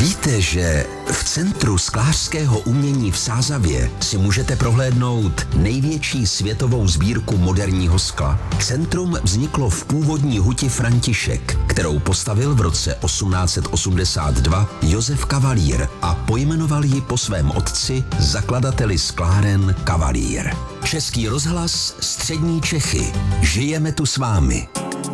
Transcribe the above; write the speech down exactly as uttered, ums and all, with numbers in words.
Víte, že v Centru sklářského umění v Sázavě si můžete prohlédnout největší světovou sbírku moderního skla? Centrum vzniklo v původní huti František, kterou postavil v roce osmnáct set osmdesát dva Josef Kavalír a pojmenoval ji po svém otci, zakladateli skláren Kavalír. Český rozhlas, Střední Čechy. Žijeme tu s vámi.